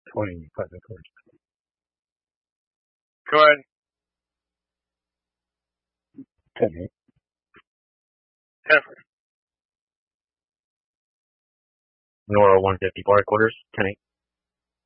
25 quarters. Go ahead. 10-8. Effort. Nora 154 quarters, 10-8.